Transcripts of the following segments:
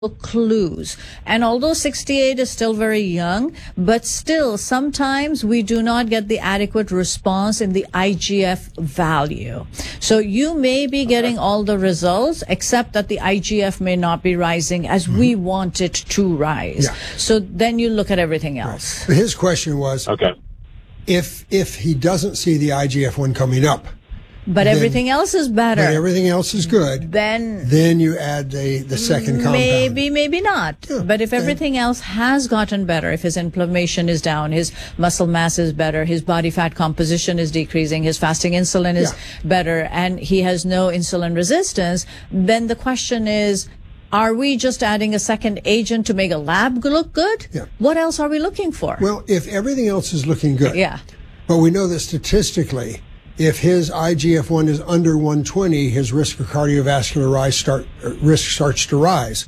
clues. And although 68 is still very young, but still sometimes we do not get the adequate response in the IGF value. So you may be getting all the results, except that the IGF may not be rising as we want it to rise. Yeah. So then you look at everything else. But his question was, if he doesn't see the IGF-1 coming up, but everything else is better. But everything else is good. Then you add the second compound. Maybe not. Yeah, but if everything else has gotten better, if his inflammation is down, his muscle mass is better, his body fat composition is decreasing, his fasting insulin is better, and he has no insulin resistance, then the question is, are we just adding a second agent to make a lab look good? Yeah. What else are we looking for? Well, if everything else is looking good. Yeah. But we know that statistically, if his IGF-1 is under 120, his risk for cardiovascular risk starts to rise.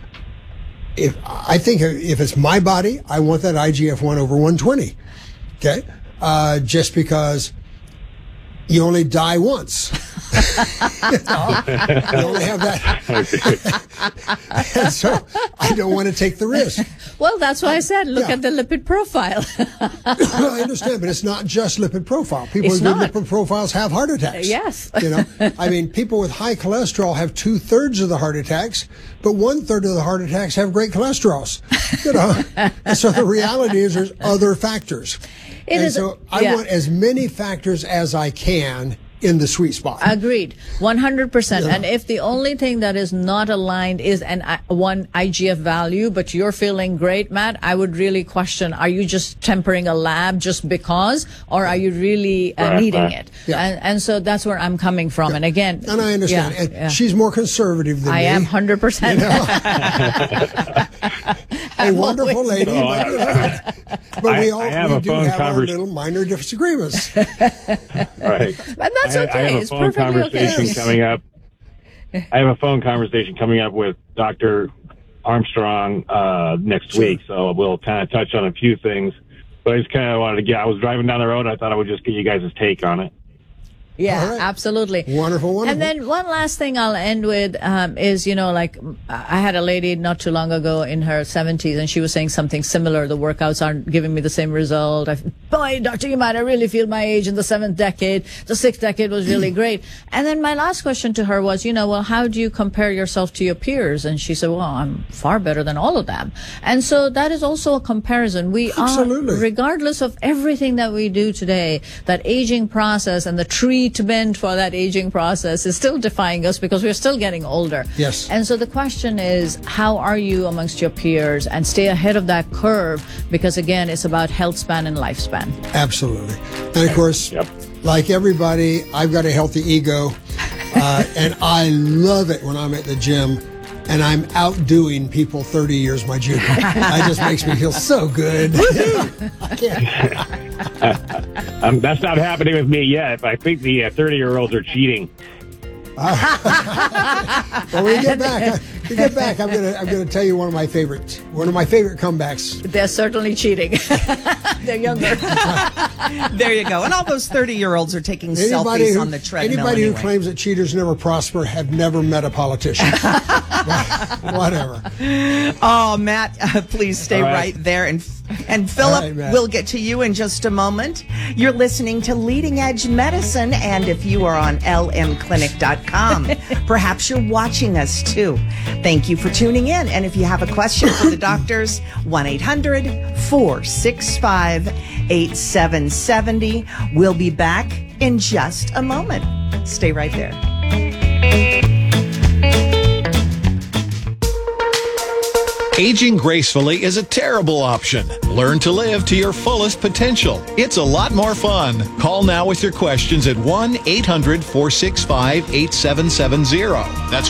I think if it's my body, I want that IGF-1 over 120. Okay? Just because you only die once. You only have that. And so I don't want to take the risk. Well, that's why I said look at the lipid profile. Well, I understand, but it's not just lipid profile. People with good lipid profiles have heart attacks. Yes. You know, I mean, people with high cholesterol have 2/3 of the heart attacks, but 1/3 of the heart attacks have great cholesterols. You know, and so the reality is there's other factors. I want as many factors as I can in the sweet spot. Agreed. 100%. Yeah. And if the only thing that is not aligned is one IGF value, but you're feeling great, Matt, I would really question, are you just tempering a lab just because, or are you really needing it? Yeah. And so that's where I'm coming from. And again, and I understand. And she's more conservative than me. I am 100%. You know? A wonderful lady. But we do have our little minor disagreements. Right. And that's okay. I have a phone conversation coming up. I have a phone conversation coming up with Dr. Armstrong next week, so we'll kind of touch on a few things. But I just kind of wanted to I was driving down the road, I thought I would just get you guys' take on it. Yeah, absolutely. Wonderful. And then one last thing I'll end with is, like I had a lady not too long ago in her 70s, and she was saying something similar. The workouts aren't giving me the same result. Boy, Dr. Imad, I really feel my age in the 7th decade. The 6th decade was really great. And then my last question to her was, well, how do you compare yourself to your peers? And she said, well, I'm far better than all of them. And so that is also a comparison. We Absolutely. are, regardless of everything that we do today, that aging process and the treatment for that aging process is still defying us because we're still getting older. Yes. And so the question is, how are you amongst your peers, and stay ahead of that curve, because again, it's about health span and lifespan. Absolutely. And of course, like everybody, I've got a healthy ego, and I love it when I'm at the gym and I'm outdoing people 30 years my junior. That just makes me feel so good. That's not happening with me yet. I think the 30-year-olds are cheating. Well, when we get back, I'm gonna tell you one of my favorite comebacks. They're certainly cheating. They're younger. There you go. And all those 30-year-olds are taking selfies on the treadmill. Anybody who claims that cheaters never prosper have never met a politician. Whatever. Oh, Matt, please stay right there. And Philip, we'll get to you in just a moment. You're listening to Leading Edge Medicine, and if you are on lmclinic.com, perhaps you're watching us too. Thank you for tuning in. And if you have a question for the doctors, 1-800-465-8770. We'll be back in just a moment. Stay right there. Aging gracefully is a terrible option. Learn to live to your fullest potential. It's a lot more fun. Call now with your questions at 1-800-465-8770. That's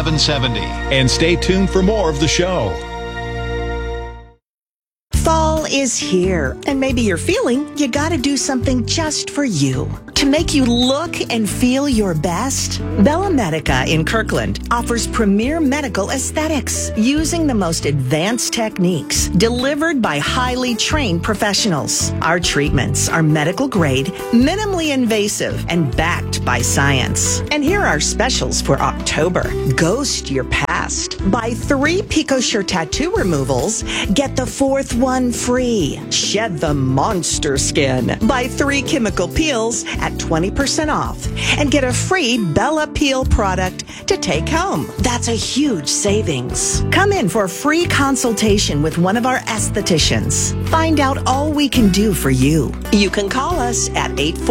1-800-465-8770. And stay tuned for more of the show. Fall is here, and maybe you're feeling you gotta do something just for you. To make you look and feel your best, Bella Medica in Kirkland offers premier medical aesthetics using the most advanced techniques delivered by highly trained professionals. Our treatments are medical grade, minimally invasive, and backed by science. And here are specials for October. Ghost your past. Buy 3 PicoSure tattoo removals, get the 4th one free. Shed the monster skin. Buy 3 chemical peels at 20% off and get a free Bella Peel product to take home. That's a huge savings. Come in for a free consultation with one of our estheticians. Find out all we can do for you. You can call us at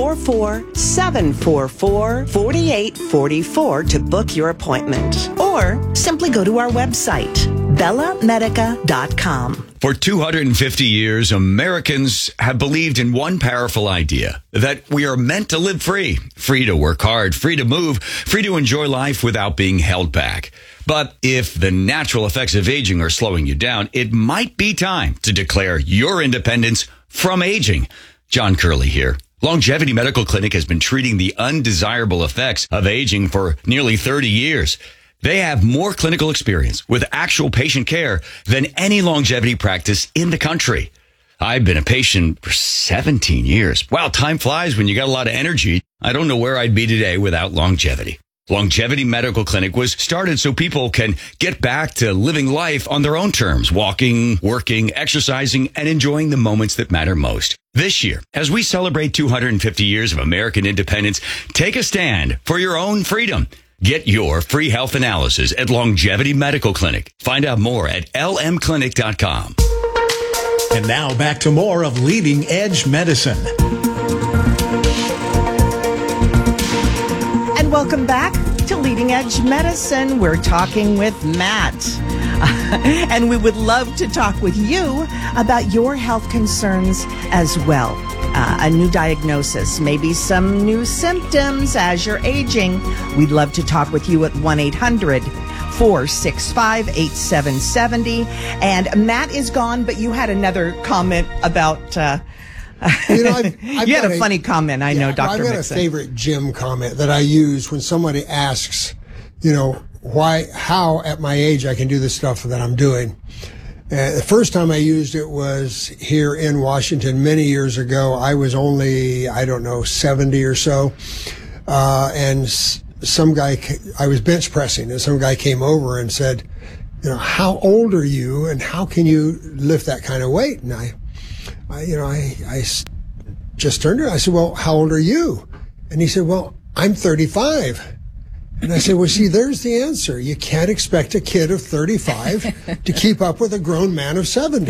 844-744-4844 to book your appointment. Or simply go to our website, bellamedica.com. For 250 years, Americans have believed in one powerful idea, that we are meant to live free. Free to work hard, free to move, free to enjoy life without being held back. But if the natural effects of aging are slowing you down, it might be time to declare your independence from aging. John Curley here. Longevity Medical Clinic has been treating the undesirable effects of aging for nearly 30 years. They have more clinical experience with actual patient care than any longevity practice in the country. I've been a patient for 17 years. Wow, time flies when you got a lot of energy. I don't know where I'd be today without longevity. Longevity Medical Clinic was started so people can get back to living life on their own terms, walking, working, exercising, and enjoying the moments that matter most. This year, as we celebrate 250 years of American independence, take a stand for your own freedom. Get your free health analysis at Longevity Medical Clinic. Find out more at lmclinic.com. And now back to more of Leading Edge Medicine. And welcome back to Leading Edge Medicine. We're talking with Matt. And we would love to talk with you about your health concerns as well. A new diagnosis, maybe some new symptoms as you're aging. We'd love to talk with you at 1-800-465-8770. And Matt is gone, but you had another comment about... you had a funny comment, I know, Dr. I've got Mixon. a favorite gym comment that I use when somebody asks, how at my age I can do the stuff that I'm doing. The first time I used it was here in Washington many years ago. I was only, 70 or so. And some guy, I was bench pressing, and some guy came over and said, how old are you and how can you lift that kind of weight? And I just turned to him. I said, well, how old are you? And he said, well, I'm 35. And I said, well, see, there's the answer. You can't expect a kid of 35 to keep up with a grown man of 70.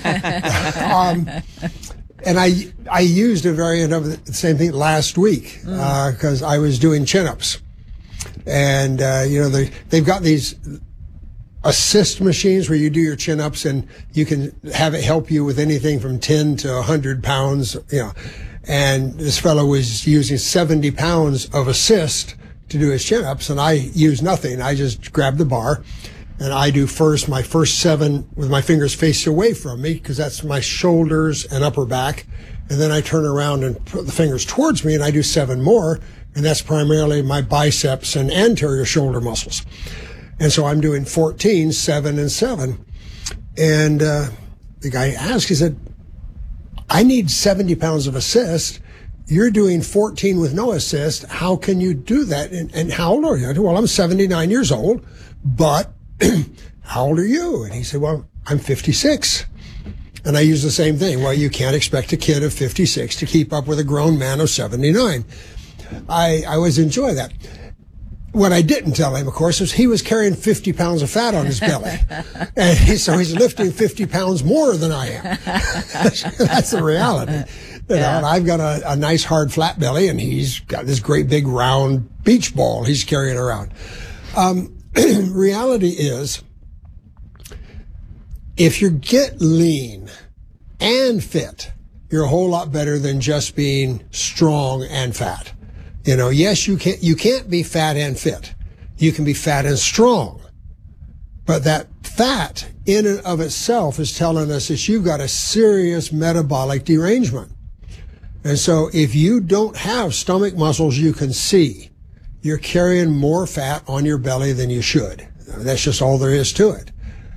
And I used a variant of the same thing last week because I was doing chin-ups. And, they've got these assist machines where you do your chin-ups and you can have it help you with anything from 10 to 100 pounds, And this fellow was using 70 pounds of assist to do his chin-ups, and I use nothing. I just grab the bar, and I do my first 7 with my fingers faced away from me, because that's my shoulders and upper back. And then I turn around and put the fingers towards me, and I do 7 more, and that's primarily my biceps and anterior shoulder muscles. And so I'm doing 14, 7, and 7. And the guy asked, he said, I need 70 pounds of assist. You're doing 14 with no assist. How can you do that? And how old are you? I said, well, I'm 79 years old, but how old are you? And he said, well, I'm 56. And I use the same thing. Well, you can't expect a kid of 56 to keep up with a grown man of 79. I always enjoy that. What I didn't tell him, of course, is he was carrying 50 pounds of fat on his belly. And so he's lifting 50 pounds more than I am. That's the reality. And I've got a nice hard flat belly, and he's got this great big round beach ball he's carrying around. Reality is, if you get lean and fit, you're a whole lot better than just being strong and fat. Yes, you can't be fat and fit. You can be fat and strong. But that fat in and of itself is telling us that you've got a serious metabolic derangement. And so if you don't have stomach muscles you can see, you're carrying more fat on your belly than you should. That's just all there is to it.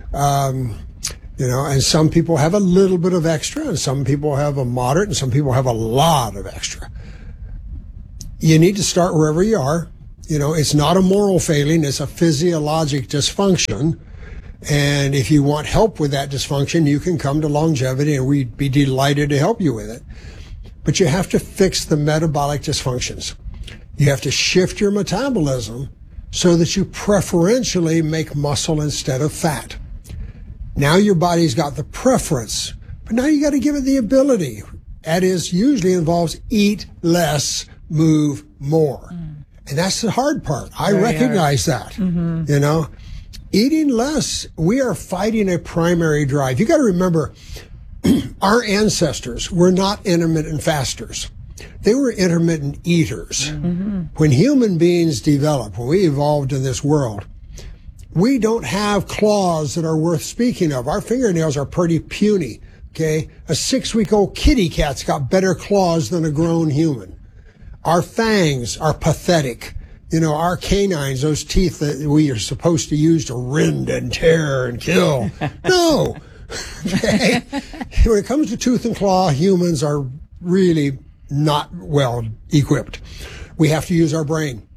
And some people have a little bit of extra, and some people have a moderate, and some people have a lot of extra. You need to start wherever you are. It's not a moral failing, it's a physiologic dysfunction. And if you want help with that dysfunction, you can come to Longevity, and we'd be delighted to help you with it. But you have to fix the metabolic dysfunctions. You have to shift your metabolism so that you preferentially make muscle instead of fat. Now your body's got the preference, but now you got to give it the ability. That is, usually involves eat less, move more. And that's the hard part. I recognize that. Mm-hmm. Eating less, we are fighting a primary drive. You got to remember, our ancestors were not intermittent fasters. They were intermittent eaters. Mm-hmm. When human beings developed, when we evolved in this world, we don't have claws that are worth speaking of. Our fingernails are pretty puny, okay? A 6-week-old kitty cat's got better claws than a grown human. Our fangs are pathetic. Our canines, those teeth that we are supposed to use to rend and tear and kill. No. Okay? When it comes to tooth and claw, humans are really not well equipped. We have to use our brain.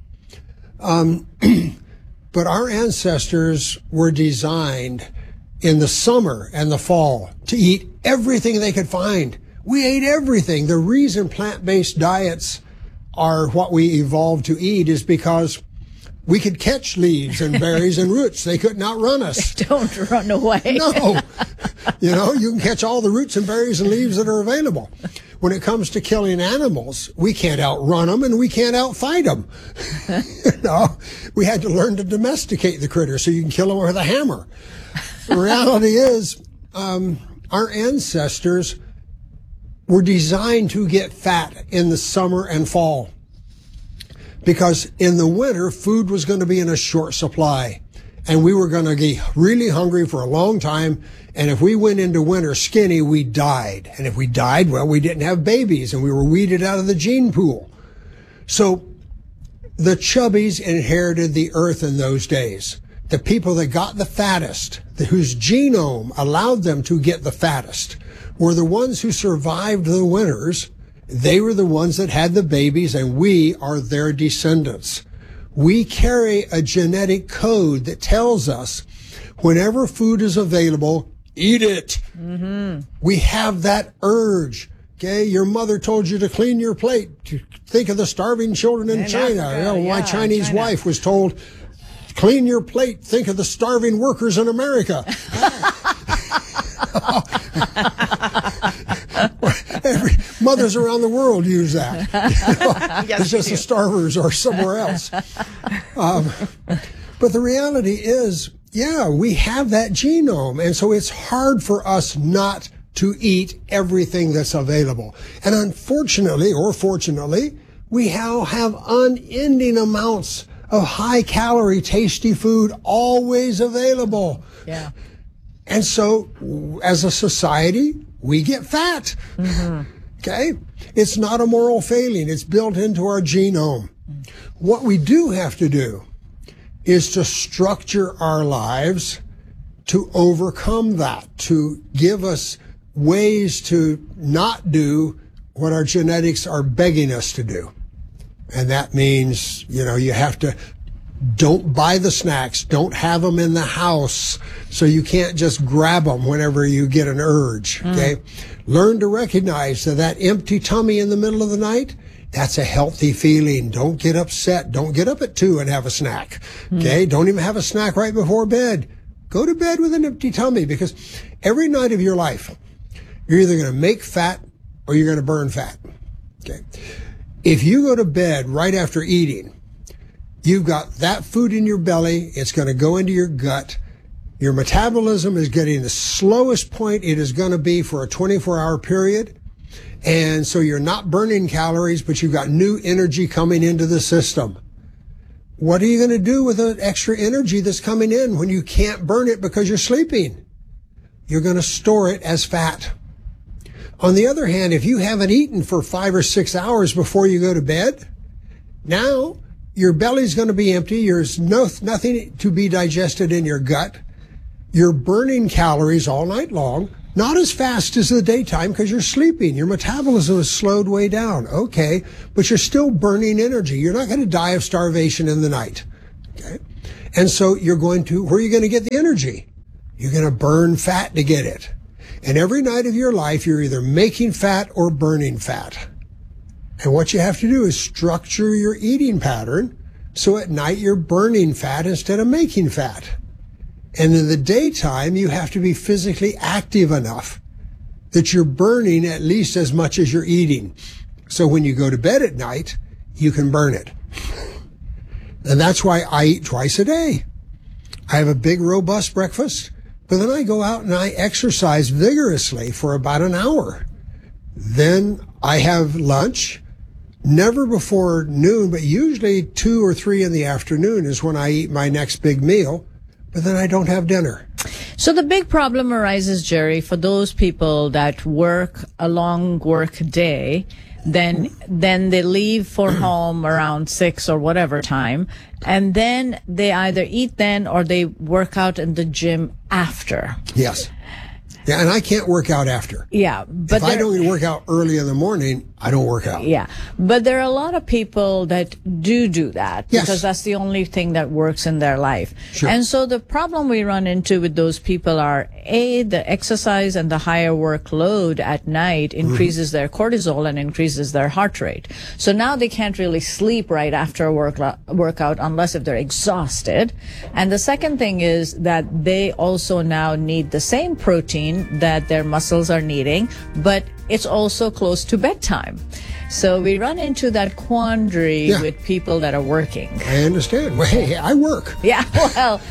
But our ancestors were designed in the summer and the fall to eat everything they could find. We ate everything. The reason plant-based diets are what we evolved to eat is because we could catch leaves and berries and roots. They couldn't outrun us. Don't run away. No. You can catch all the roots and berries and leaves that are available. When it comes to killing animals, we can't outrun them and we can't outfight them. We had to learn to domesticate the critter so you can kill them with a hammer. The reality is, our ancestors were designed to get fat in the summer and fall because in the winter, food was going to be in a short supply and we were going to get really hungry for a long time. And if we went into winter skinny, we died. And if we died, well, we didn't have babies and we were weeded out of the gene pool. So the chubbies inherited the earth in those days. The people that got the fattest, whose genome allowed them to get the fattest, were the ones who survived the winters. They were the ones that had the babies, and we are their descendants. We carry a genetic code that tells us whenever food is available, eat it. Mm-hmm. We have that urge. Okay, your mother told you to clean your plate. Think of the starving children in China. Africa, my Chinese wife was told, clean your plate. Think of the starving workers in America. Mothers around the world use that. Yes, it's just the starvers are somewhere else. But the reality is, we have that genome. And so it's hard for us not to eat everything that's available. And unfortunately, or fortunately, we now have unending amounts of high-calorie, tasty food always available. Yeah. And so, as a society, we get fat. Mm-hmm. Okay? It's not a moral failing. It's built into our genome. What we do have to do is to structure our lives to overcome that, to give us ways to not do what our genetics are begging us to do. And that means, you have to don't buy the snacks. Don't have them in the house so you can't just grab them whenever you get an urge. Okay. Learn to recognize that empty tummy in the middle of the night, that's a healthy feeling. Don't get upset. Don't get up at 2 and have a snack. Okay. Don't even have a snack right before bed. Go to bed with an empty tummy because every night of your life, you're either going to make fat or you're going to burn fat. Okay. If you go to bed right after eating, you've got that food in your belly. It's going to go into your gut. Your metabolism is getting the slowest point it is going to be for a 24-hour period. And so you're not burning calories, but you've got new energy coming into the system. what are you going to do with the extra energy that's coming in when you can't burn it because you're sleeping? You're going to store it as fat. On the other hand, if you haven't eaten for 5 or 6 hours before you go to bed, now your belly's going to be empty. There's nothing to be digested in your gut. You're burning calories all night long, not as fast as the daytime because you're sleeping. Your metabolism is slowed way down. Okay, but you're still burning energy. You're not going to die of starvation in the night. Okay, and so where are you going to get the energy? You're going to burn fat to get it. And every night of your life, you're either making fat or burning fat. And what you have to do is structure your eating pattern so at night you're burning fat instead of making fat. And in the daytime, you have to be physically active enough that you're burning at least as much as you're eating. So when you go to bed at night, you can burn it. And that's why I eat twice a day. I have a big, robust breakfast. But then I go out and I exercise vigorously for about an hour. Then I have lunch, never before noon, but usually 2 or 3 in the afternoon is when I eat my next big meal. But then I don't have dinner. So the big problem arises, Jerry, for those people that work a long work day, then they leave for home around 6 or whatever time, and then they either eat then or they work out in the gym after. Yes. Yeah, and I can't work out after. Yeah, but if I don't work out early in the morning, I don't work out. Yeah, but there are a lot of people that do that yes. because that's the only thing that works in their life. Sure. And so the problem we run into with those people are, A, the exercise and the higher workload at night increases their cortisol and increases their heart rate. So now they can't really sleep right after a workout unless if they're exhausted. And the second thing is that they also now need the same protein that their muscles are needing, but it's also close to bedtime. So we run into that quandary with people that are working. I understand. Well, hey, I work. Yeah, well,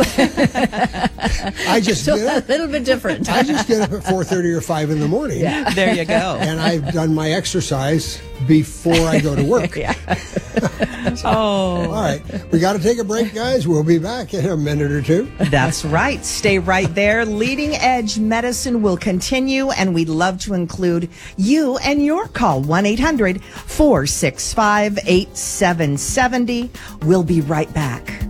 I just get up. A little bit different. I just get up at 4:30 or 5 in the morning. Yeah. There you go. And I've done my exercise before I go to work. Yeah. All right. We got to take a break, guys. We'll be back in a minute or two. That's right. Stay right there. Leading Edge Medicine will continue, and we'd love to include you and your call. 1-800-465-8770. We'll be right back.